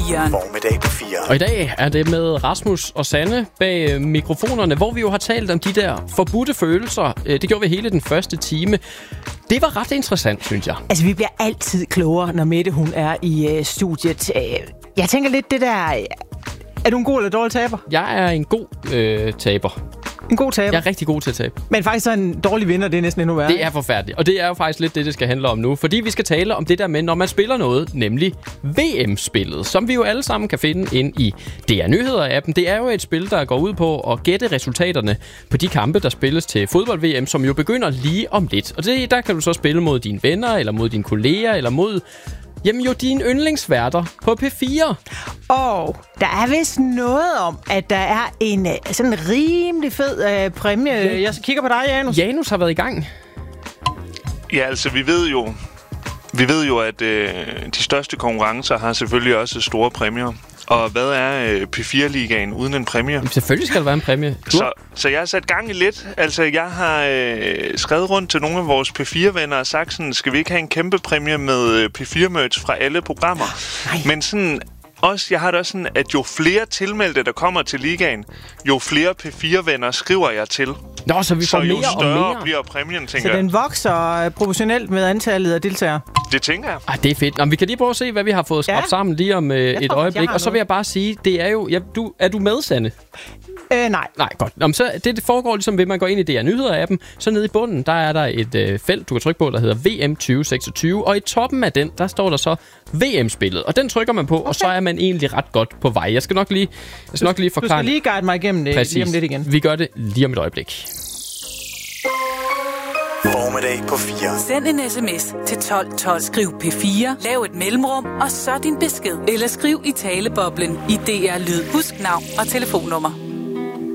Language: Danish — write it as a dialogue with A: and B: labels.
A: 4'eren.
B: Formiddag på 4.
C: Og i dag er det med Rasmus og Sanne bag mikrofonerne, hvor vi jo har talt om de der forbudte følelser. Det gjorde vi hele den første time. Det var ret interessant, synes jeg.
D: Altså, vi bliver altid klogere, når Mette hun er i studiet. Jeg tænker lidt det der... Er du en god eller dårlig taber?
C: Jeg er en god taber.
D: En god taber?
C: Jeg er rigtig god til at tabe.
D: Men faktisk så en dårlig vinder, det er næsten endnu værre.
C: Det er forfærdeligt, og det er jo faktisk lidt det skal handle om nu. Fordi vi skal tale om det der med, når man spiller noget, nemlig VM-spillet, som vi jo alle sammen kan finde ind i DR Nyheder-appen. Det er jo et spil, der går ud på at gætte resultaterne på de kampe, der spilles til fodbold-VM, som jo begynder lige om lidt. Og der kan du så spille mod dine venner, eller mod dine kolleger, eller mod... Jamen jo, dine yndlingsværter på P4.
D: Og der er vist noget om, at der er en sådan rimelig fed præmie. Jeg kigger på dig, Janus.
C: Janus har været i gang.
E: Ja, altså vi ved jo, at de største konkurrencer har selvfølgelig også store præmier. Og hvad er P4-ligaen uden en præmie?
C: Jamen, selvfølgelig skal der være en præmie.
E: Så jeg har sat gang i lidt. Altså, jeg har skrevet rundt til nogle af vores P4-venner og sagt sådan, skal vi ikke have en kæmpe præmie med P4-merch fra alle programmer?
D: Nej.
E: Men sådan... Jeg har det også sådan, at jo flere tilmeldte, der kommer til ligaen, jo flere P4-venner skriver jeg til.
C: Nå, så vi får mere og mere.
E: Så jo større bliver præmien, tænker jeg.
D: Så den vokser proportionelt med antallet af deltagere?
E: Det tænker jeg.
C: Det er fedt. Nå, vi kan lige prøve at se, hvad vi har fået skrabt sammen lige om et øjeblik. Og så vil jeg bare sige, det er jo... Ja, er du med, Sanne?
D: Nej.
C: Nej, godt. Nå, så det foregår ligesom ved, at man går ind i DR Nyheder-appen. Så nede i bunden, der er der et felt, du kan trykke på, der hedder VM 2026. Og i toppen af den, der står der så VM-spillet. Og den trykker man på, og så er man egentlig ret godt på vej. Jeg skal nok lige forklare...
D: Du skal lige guide mig igennem det lige om lidt igen.
C: Vi gør det lige om et øjeblik.
B: Formiddag på 4.
A: Send en sms til 1212. Skriv P4, lav et mellemrum, og så din besked. Eller skriv i taleboblen i DR Lyd. Husk navn og telefonnummer.